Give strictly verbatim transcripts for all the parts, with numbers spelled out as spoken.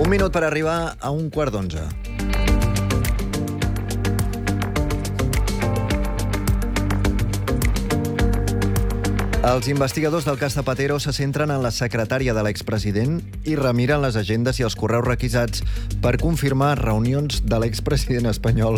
Un minut per arribar a un quart d'onze. Els investigadors del cas Zapatero se centren en la secretària de l'expresident i remiren les agendes i els correus requisats per confirmar reunions de l'expresident espanyol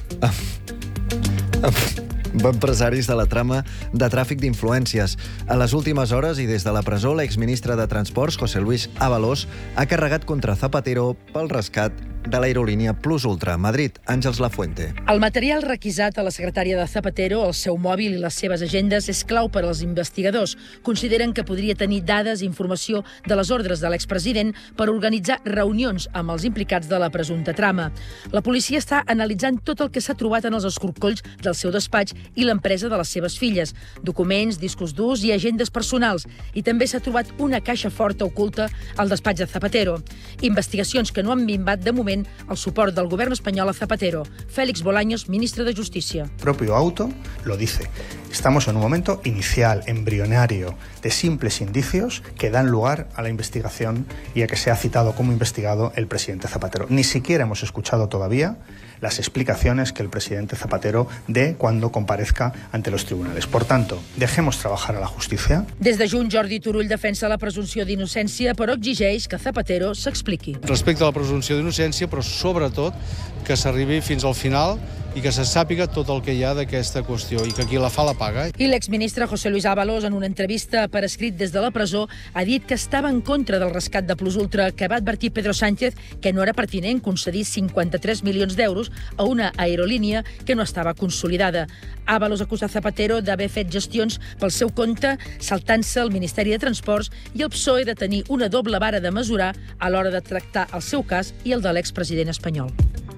amb, amb empresaris de la trama de tràfic d'influències. A les últimes hores i des de la presó, l'exministre de Transports, José Luis Ábalos, ha carregat contra Zapatero pel rescat de l'aerolínia Plus Ultra. Madrid, Àngels Lafuente. El material requisat a la secretària de Zapatero, el seu mòbil i les seves agendes, és clau per als investigadors. Consideren que podria tenir dades i informació de les ordres de l'expresident per organitzar reunions amb els implicats de la presumpta trama. La policia està analitzant tot el que s'ha trobat en els escorcolls del seu despatx i l'empresa de les seves filles. Documents, discos durs i agendes personals. I també s'ha trobat una caixa forta oculta al despatx de Zapatero. Investigacions que no han minvat de moment el suport del govern espanyol a Zapatero. Félix Bolaños, ministre de Justicia. El propio auto lo dice. Estamos en un momento inicial, embrionario, de simples indicios que dan lugar a la investigación y a que sea citado como investigado el presidente Zapatero. Ni siquiera hemos escuchado todavía las explicaciones que el presidente Zapatero dé cuando comparezca ante los tribunales. Por tanto, dejemos trabajar a la justicia. Des de juny, Jordi Turull defensa la presumpció d'innocència, però exigeix que Zapatero s'expliqui. Respecte a la presumpció d'innocència, però sobretot que s'arribi fins al final i que se sàpiga tot el que hi ha d'aquesta qüestió i que qui la fa la paga. I l'exministre José Luis Ábalos, en una entrevista per escrit des de la presó, ha dit que estava en contra del rescat de Plus Ultra, que va advertir Pedro Sánchez que no era pertinent concedir cinquanta-tres milions d'euros a una aerolínia que no estava consolidada. Ábalos acusa Zapatero d'haver fet gestions pel seu compte, saltant-se el Ministeri de Transports, i el P S O E de tenir una doble vara de mesurar a l'hora de tractar el seu cas i el de l'expresident espanyol.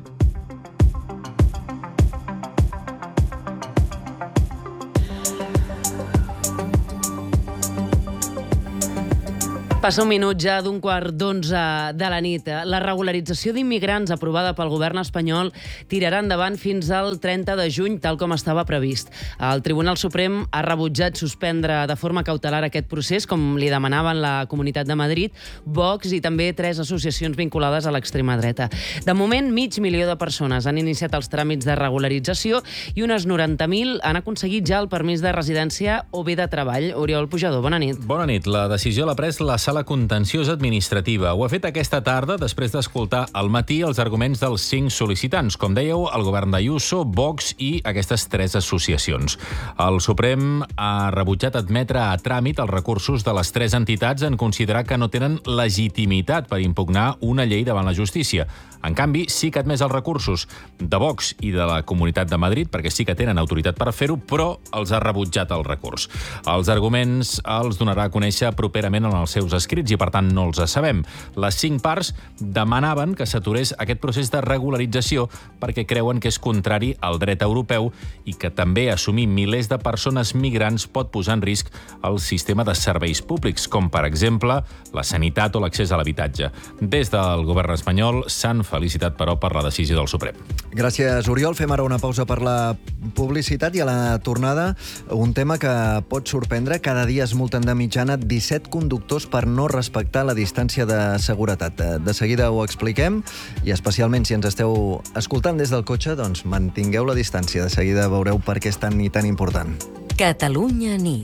Passa un minut ja d'un quart d'onze de la nit. La regularització d'immigrants aprovada pel govern espanyol tirarà endavant fins al trenta de juny, tal com estava previst. El Tribunal Suprem ha rebutjat suspendre de forma cautelar aquest procés, com li demanaven la Comunitat de Madrid, Vox i també tres associacions vinculades a l'extrema dreta. De moment, mig milió de persones han iniciat els tràmits de regularització i unes noranta mil han aconseguit ja el permís de residència o bé de treball. Oriol Pujador, bona nit. Bona nit. La decisió l'ha pres la Sala Contenciosa Administrativa. Ho ha fet aquesta tarda després d'escoltar al matí els arguments dels cinc sol·licitants, com dèieu, el govern d'Ayuso, Vox i aquestes tres associacions. El Suprem ha rebutjat admetre a tràmit els recursos de les tres entitats en considerar que no tenen legitimitat per impugnar una llei davant la justícia. En canvi, sí que ha admès els recursos de Vox i de la Comunitat de Madrid, perquè sí que tenen autoritat per fer-ho, però els ha rebutjat el recurs. Els arguments els donarà a conèixer properament en els seus escrits i, per tant, no els sabem. Les cinc parts demanaven que s'aturés aquest procés de regularització perquè creuen que és contrari al dret europeu i que també assumir milers de persones migrants pot posar en risc el sistema de serveis públics, com, per exemple, la sanitat o l'accés a l'habitatge. Des del govern espanyol s'han felicitat, però, per la decisió del Suprem. Gràcies, Oriol. Fem ara una pausa per la publicitat i a la tornada un tema que pot sorprendre. Cada dia es multen de mitjana disset conductors per no respectar la distància de seguretat. De seguida ho expliquem i especialment si ens esteu escoltant des del cotxe, doncs mantingueu la distància. De seguida veureu per què és tan i tan important. Catalunya nit.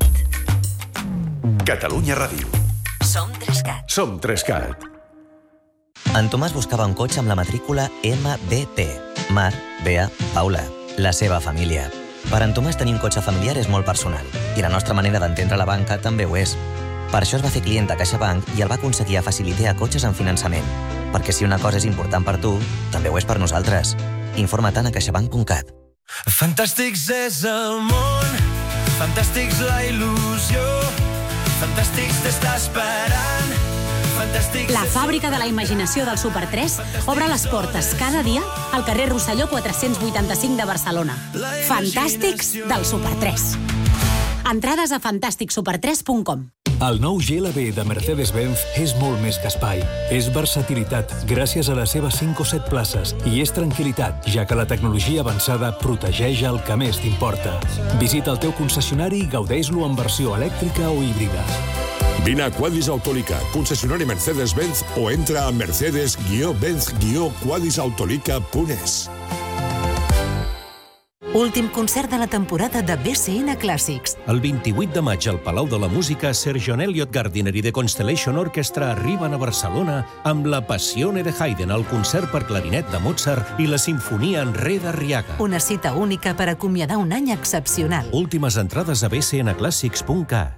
Catalunya Ràdio. Som Trescat. Som Trescat. En Tomàs buscava un cotxe amb la matrícula M B T. Mar, Bea, Paula. La seva família. Per en Tomàs tenir un cotxe familiar és molt personal i la nostra manera d'entendre la banca també ho és. Per això es va fer client de CaixaBank i el va aconseguir a Faciliter cotxes en finançament. Perquè si una cosa és important per tu, també ho és per nosaltres. Informa't a caixabank punt cat. Fantàstics és el món, fantàstics la il·lusió, fantàstics t'està esperant. La fàbrica de la imaginació del Super tres obre les portes cada dia al carrer Rosselló quatre-cents vuitanta-cinc de Barcelona. Fantàstics del Super tres. Entrades a fantàstic super tres punt com. El nou G L B de Mercedes-Benz és molt més que espai. És versatilitat, gràcies a les seves cinc o set places, i és tranquil·litat, ja que la tecnologia avançada protegeix el que més t'importa. Visita el teu concessionari i gaudeix-lo en versió elèctrica o híbrida. Vine a Quadis Autolica, concessionari Mercedes-Benz, o entra a mercedes benz quadis autolica punt es. Últim concert de la temporada de B C N Clàssics. El vint-i-vuit de maig al Palau de la Música, Sir John Eliot Gardiner i The Constellation Orchestra arriben a Barcelona amb la Passione de Haydn, el concert per clarinet de Mozart i la Sinfonia en Re d'Arriaga. Una cita única per acomiadar un any excepcional. Últimes entrades a b c n clàssics punt cat.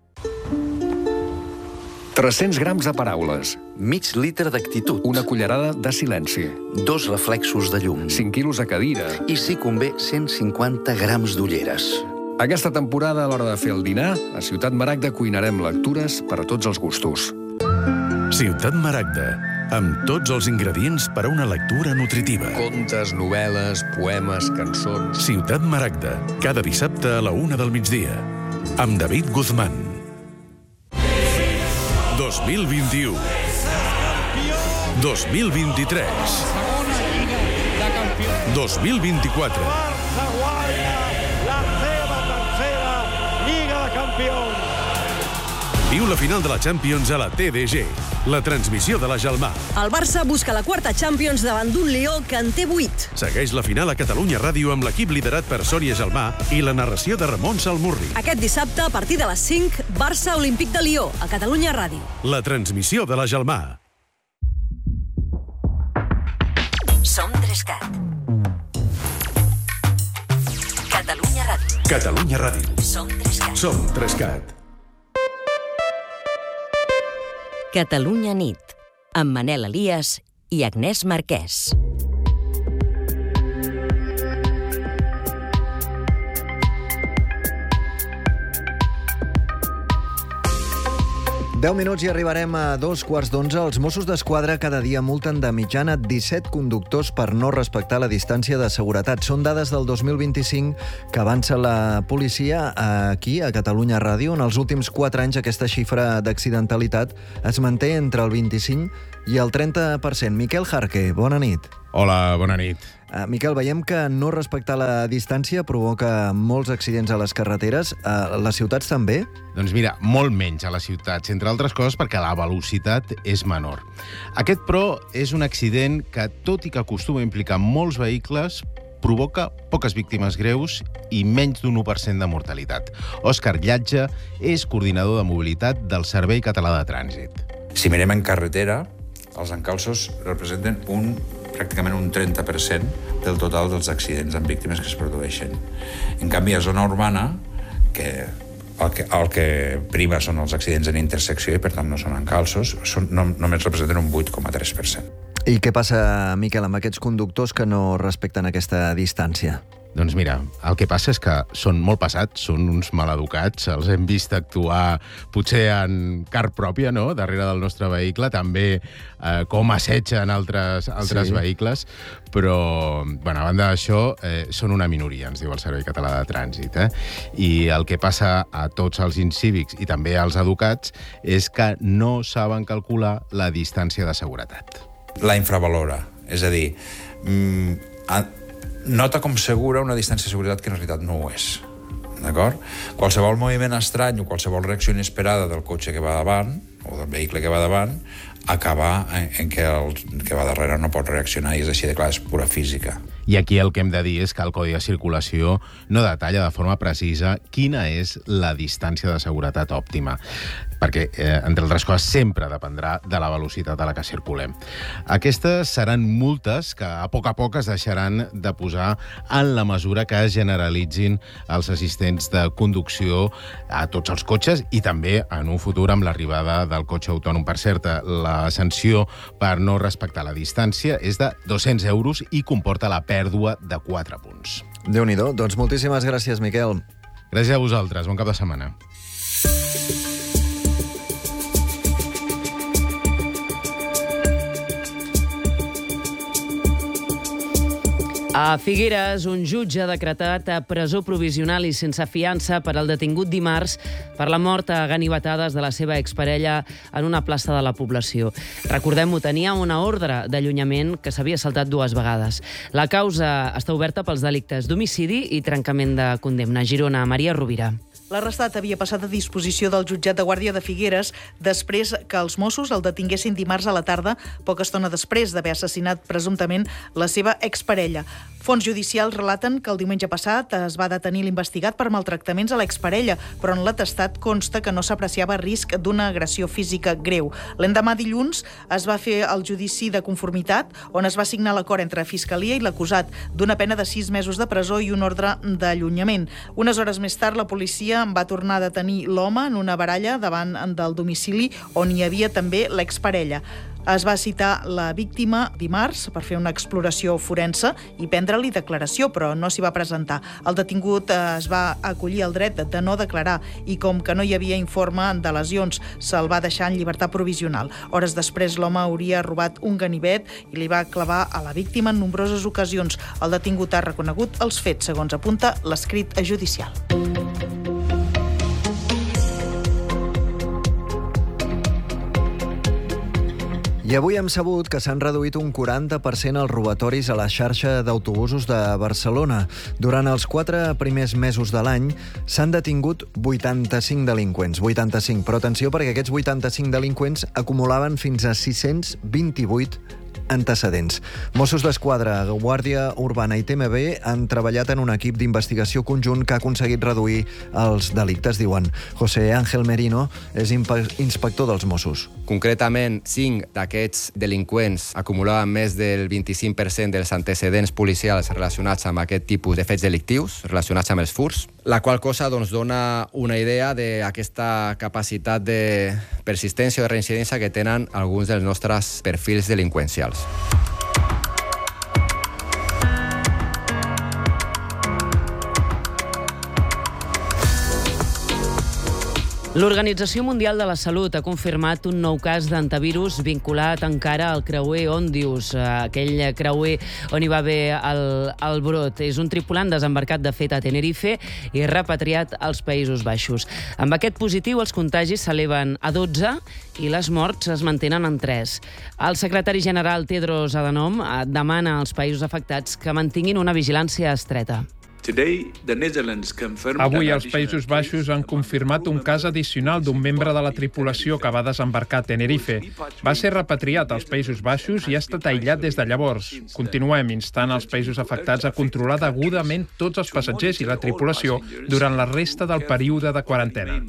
tres-cents grams de paraules. Mig litre d'actitud. Una cullerada de silenci. Dos reflexos de llum. cinc quilos a cadira. I, si convé, cent cinquanta grams d'ulleres. Aquesta temporada, a l'hora de fer el dinar, a Ciutat Maragda cuinarem lectures per a tots els gustos. Ciutat Maragda, amb tots els ingredients per a una lectura nutritiva. Contes, novel·les, poemes, cançons... Ciutat Maragda, cada dissabte a la una del migdia. Amb David Guzmán. dos mil vint-i-u. dos mil vint-i-tres. dos mil vint-i-quatre. Barça guanya la seva tercera Lliga de Campions. Viu la final de la Champions a la T D G, la transmissió de la Gelmà. El Barça busca la quarta Champions davant d'un Lió que en té vuit. Segueix la final a Catalunya Ràdio amb l'equip liderat per Sònia Gelmà i la narració de Ramon Salmurri. Aquest dissabte, a partir de les cinc, Barça Olímpic de Lió, a Catalunya Ràdio. La transmissió de la Gelmà. Som Trescat. Catalunya Ràdio. Catalunya Ràdio. Som Trescat. Som Trescat. Catalunya nit, amb Manel Elias i Agnès Marquès. deu minuts i arribarem a dos quarts d'onze. Els Mossos d'Esquadra cada dia multen de mitjana disset conductors per no respectar la distància de seguretat. Són dades del dos mil vint-i-cinc que avança la policia aquí, a Catalunya Ràdio. En els últims quatre anys aquesta xifra d'accidentalitat es manté entre el vint-i-cinc i el trenta per cent. Miquel Jarque, bona nit. Hola, bona nit. Uh, Miquel, veiem que no respectar la distància provoca molts accidents a les carreteres. Uh, les ciutats també? Doncs mira, molt menys a les ciutats, entre altres coses perquè la velocitat és menor. Aquest, però, és un accident que, tot i que acostuma a implicar molts vehicles, provoca poques víctimes greus i menys d'un u per cent de mortalitat. Òscar Llatge és coordinador de mobilitat del Servei Català de Trànsit. Si mirem en carretera, els encalços representen un pràcticament un trenta per cent del total dels accidents amb víctimes que es produeixen. En canvi, a zona urbana, que el que, el que prima són els accidents en intersecció i, per tant, no són encalços, són, no, només representen un vuit coma tres per cent. I què passa, Miquel, amb aquests conductors que no respecten aquesta distància? Doncs mira, el que passa és que són molt passats, són uns maleducats, els hem vist actuar potser en car pròpia, no?, darrere del nostre vehicle, també eh, com assetgen altres, altres sí. vehicles, però, bueno, a banda d'això, eh, són una minoria, ens diu el Servei Català de Trànsit, eh? I el que passa a tots els incívics i també als educats és que no saben calcular la distància de seguretat. La infravalora, és a dir, mm, a, nota com segura una distància de seguretat que en realitat no ho és. D'acord? Qualsevol moviment estrany o qualsevol reacció inesperada del cotxe que va davant, o del vehicle que va davant, acaba en, en què el que va darrere no pot reaccionar i és així de clar, és pura física. I aquí el que hem de dir és que el Codi de Circulació no detalla de forma precisa quina és la distància de seguretat òptima, perquè, eh, entre altres coses, sempre dependrà de la velocitat a la que circulem. Aquestes seran multes que a poc a poc es deixaran de posar en la mesura que es generalitzin els assistents de conducció a tots els cotxes i també en un futur amb l'arribada del cotxe autònom. Per cert, la sanció per no respectar la distància és de dos-cents euros i comporta la pèrdua de quatre punts. Déu-n'hi-do. Doncs moltíssimes gràcies, Miquel. Gràcies a vosaltres. Bon cap de setmana. A Figueres, un jutge ha decretat a presó provisional i sense fiança per al detingut dimarts per la mort a ganivetades de la seva exparella en una plaça de la població. Recordem-ho, tenia una ordre d'allunyament que s'havia saltat dues vegades. La causa està oberta pels delictes d'homicidi i trencament de condemna. A Girona, Maria Rovira. L'arrestat havia passat a disposició del jutjat de Guàrdia de Figueres després que els Mossos el detinguessin dimarts a la tarda, poca estona després d'haver assassinat presumptament la seva exparella. Fonts judicials relaten que el diumenge passat es va detenir l'investigat per maltractaments a l'exparella, però en l'atestat consta que no s'apreciava risc d'una agressió física greu. L'endemà dilluns es va fer el judici de conformitat, on es va signar l'acord entre Fiscalia i l'acusat d'una pena de sis mesos de presó i un ordre d'allunyament. Unes hores més tard, la policia va tornar a detenir l'home en una baralla davant del domicili on hi havia també l'exparella. Es va citar la víctima dimarts per fer una exploració forense i prendre-li declaració, però no s'hi va presentar. El detingut es va acollir el dret de no declarar i, com que no hi havia informe de lesions, se'l va deixar en llibertat provisional. Hores després, l'home hauria robat un ganivet i li va clavar a la víctima en nombroses ocasions. El detingut ha reconegut els fets, segons apunta l'escrit judicial. I avui hem sabut que s'han reduït un quaranta per cent els robatoris a la xarxa d'autobusos de Barcelona. Durant els quatre primers mesos de l'any s'han detingut vuitanta-cinc delinqüents. vuitanta-cinc, però atenció perquè aquests vuitanta-cinc delinqüents acumulaven fins a sis-cents vint-i-vuit antecedents. Mossos d'Esquadra, Guàrdia Urbana i T M B han treballat en un equip d'investigació conjunt que ha aconseguit reduir els delictes, diuen. José Ángel Merino és inspector dels Mossos. Concretament, cinc d'aquests delinqüents acumulaven més del vint-i-cinc per cent dels antecedents policials relacionats amb aquest tipus de fets delictius, relacionats amb els furts, la qual cosa doncs, dona una idea d'aquesta capacitat de persistència o de reincidència que tenen alguns dels nostres perfils delinqüencials. L'Organització Mundial de la Salut ha confirmat un nou cas d'antivirus vinculat encara al creuer Ondius, aquell creuer on hi va haver el, el brot. És un tripulant desembarcat de fet a Tenerife i repatriat als Països Baixos. Amb aquest positiu, els contagis s'eleven a dotze i les morts es mantenen en tres. El secretari general Tedros Adhanom demana als països afectats que mantinguin una vigilància estreta. Avui els Països Baixos han confirmat un cas addicional d'un membre de la tripulació que va desembarcar a Tenerife. Va ser repatriat als Països Baixos i ha estat aïllat des de llavors. Continuem instant els països afectats a controlar degudament tots els passatgers i la tripulació durant la resta del període de quarantena.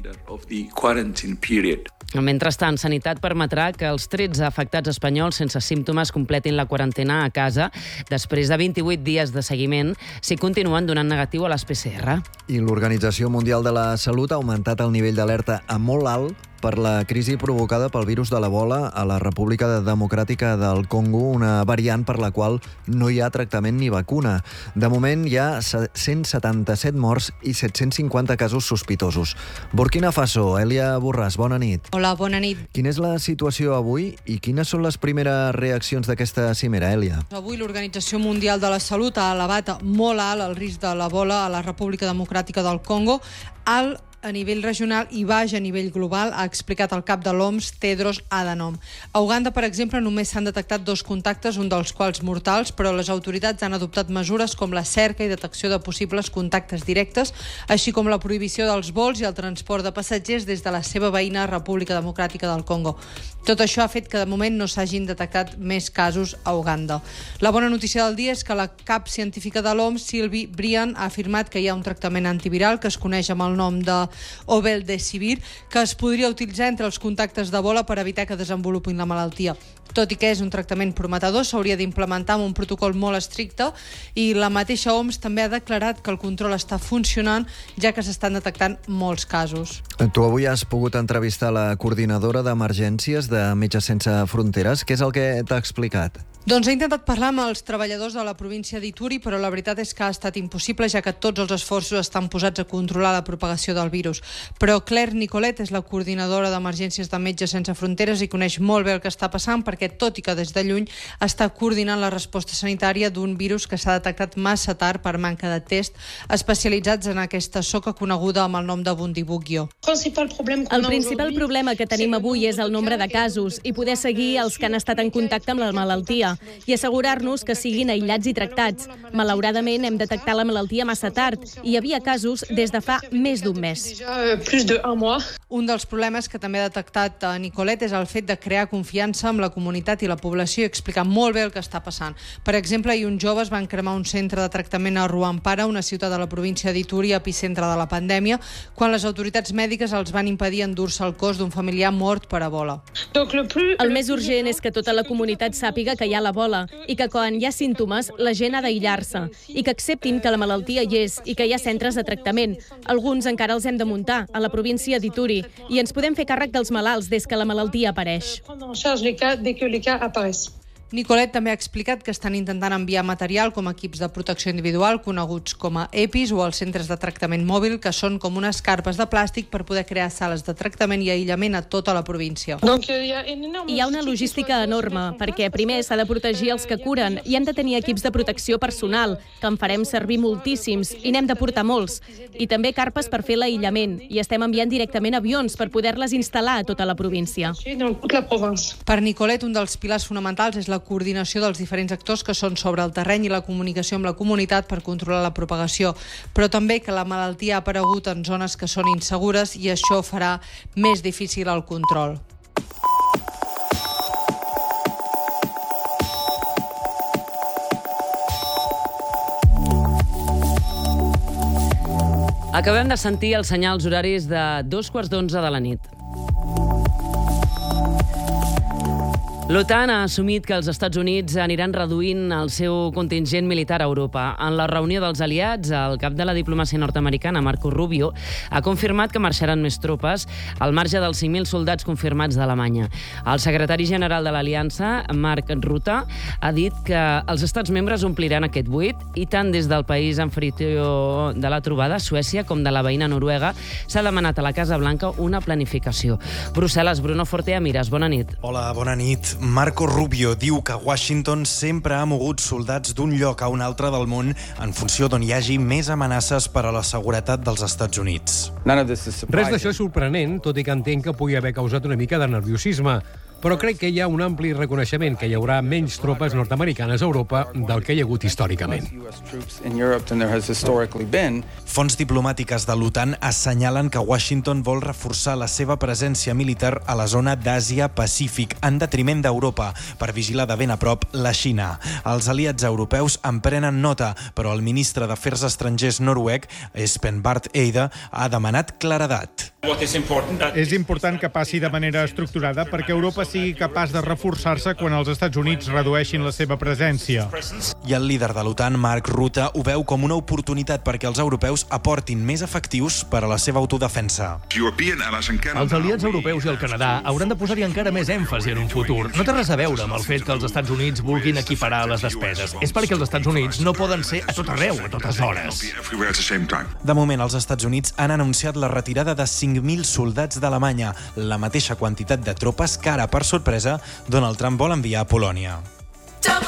Mentrestant, Sanitat permetrà que els tretze afectats espanyols sense símptomes completin la quarantena a casa després de vint-i-vuit dies de seguiment si continuen donant negatiu a les P C R. I l'Organització Mundial de la Salut ha augmentat el nivell d'alerta a molt alt per la crisi provocada pel virus de l'Ebola a la República Democràtica del Congo, una variant per la qual no hi ha tractament ni vacuna. De moment hi ha cent setanta-set morts i set-cents cinquanta casos sospitosos. Burkina Faso, Èlia Borràs, bona nit. Hola, bona nit. Quina és la situació avui i quines són les primeres reaccions d'aquesta cimera, Èlia? Avui l'Organització Mundial de la Salut ha elevat molt alt el risc de l'Ebola a la República Democràtica del Congo, al a nivell regional i baix a nivell global, ha explicat el cap de l'O M S, Tedros Adhanom. A Uganda, per exemple, només s'han detectat dos contactes, un dels quals mortals, però les autoritats han adoptat mesures com la cerca i detecció de possibles contactes directes, així com la prohibició dels vols i el transport de passatgers des de la seva veïna República Democràtica del Congo. Tot això ha fet que de moment no s'hagin detectat més casos a Uganda. La bona notícia del dia és que la cap científica de l'O M S, Sylvie Briand, ha afirmat que hi ha un tractament antiviral que es coneix amb el nom de Obeldesivir, que es podria utilitzar entre els contactes d'Ebola per evitar que desenvolupin la malaltia. Tot i que és un tractament prometedor, s'hauria d'implementar amb un protocol molt estricte i la mateixa O M S també ha declarat que el control està funcionant, ja que s'estan detectant molts casos. Tu avui has pogut entrevistar la coordinadora d'emergències de Metges Sense Fronteres. Què és el que t'ha explicat? Doncs he intentat parlar amb els treballadors de la província d'Ituri, però la veritat és que ha estat impossible, ja que tots els esforços estan posats a controlar la propagació del virus. Però Claire Nicolet és la coordinadora d'emergències de Metges Sense Fronteres i coneix molt bé el que està passant, perquè tot i que des de lluny està coordinant la resposta sanitària d'un virus que s'ha detectat massa tard per manca de test especialitzats en aquesta soca coneguda amb el nom de Bundibugyo. El principal problema que tenim avui és el nombre de casos i poder seguir els que han estat en contacte amb la malaltia. compte i assegurar-nos que siguin aïllats i tractats. Malauradament, hem detectat la malaltia massa tard i hi havia casos des de fa més d'un mes. Un dels problemes que també ha detectat Nicolet és el fet de crear confiança amb la comunitat i la població i explicar molt bé el que està passant. Per exemple, ahir uns joves van cremar un centre de tractament a Ruampara, una ciutat de la província d'Ituri, epicentre de la pandèmia, quan les autoritats mèdiques els van impedir endur-se el cos d'un familiar mort per ebola. El més urgent és que tota la comunitat sàpiga que hi ha l'ebola i que quan hi ha símptomes la gent ha d'aïllar-se i que acceptin que la malaltia hi és i que hi ha centres de tractament. Alguns encara els hem de muntar, a la província d'Ituri, i ens podem fer càrrec dels malalts des que la malaltia apareix. Nicolet també ha explicat que estan intentant enviar material com equips de protecció individual, coneguts com a E P I s, o els centres de tractament mòbil, que són com unes carpes de plàstic per poder crear sales de tractament i aïllament a tota la província. Hi ha una logística enorme, perquè primer s'ha de protegir els que curen i hem de tenir equips de protecció personal, que en farem servir moltíssims i n'hem de portar molts. I també carpes per fer l'aïllament, i estem enviant directament avions per poder-les instal·lar a tota la província. Per Nicolet, un dels pilars fonamentals és la coordinació dels diferents actors que són sobre el terreny i la comunicació amb la comunitat per controlar la propagació, però també que la malaltia ha aparegut en zones que són insegures i això farà més difícil el control. Acabem de sentir els senyals horaris de dos quarts d'onze de la nit. L'OTAN ha assumit que els Estats Units aniran reduint el seu contingent militar a Europa. En la reunió dels aliats, el cap de la diplomàcia nord-americana, Marco Rubio, ha confirmat que marxaran més tropes al marge dels cinc mil soldats confirmats d'Alemanya. El secretari general de l'Aliança, Mark Rutte, ha dit que els estats membres ompliran aquest buit i tant des del país anfitrió de la trobada, Suècia, com de la veïna Noruega, s'ha demanat a la Casa Blanca una planificació. Brussel·les, Bruno Fortea Mires, bona nit. Hola, bona nit. Marco Rubio diu que Washington sempre ha mogut soldats d'un lloc a un altre del món en funció d'on hi hagi més amenaces per a la seguretat dels Estats Units. Res d'això és sorprenent, tot i que entenc que pugui haver causat una mica de nerviosisme. Però crec que hi ha un ampli reconeixement que hi haurà menys tropes nord-americanes a Europa del que hi ha hagut històricament. Fonts diplomàtiques de l'OTAN assenyalen que Washington vol reforçar la seva presència militar a la zona d'Àsia-Pacífic en detriment d'Europa per vigilar de ben a prop la Xina. Els aliats europeus en prenen nota, però el ministre d'Afers Estrangers noruec, Espen Barth Eide, ha demanat claredat. És important que passi de manera estructurada perquè Europa sigui capaç de reforçar-se quan els Estats Units redueixin la seva presència. I el líder de l'OTAN, Mark Rutte, ho veu com una oportunitat perquè els europeus aportin més efectius per a la seva autodefensa. Els aliats europeus i el Canadà hauran de posar-hi encara més èmfasi en un futur. No té res a veure amb el fet que els Estats Units vulguin equiparar les despeses. És perquè els Estats Units no poden ser a tot arreu, a totes hores. De moment, els Estats Units han anunciat la retirada de cinc mil soldats d'Alemanya, la mateixa quantitat de tropes que ara, per sorpresa, Donald Trump vol enviar a Polònia.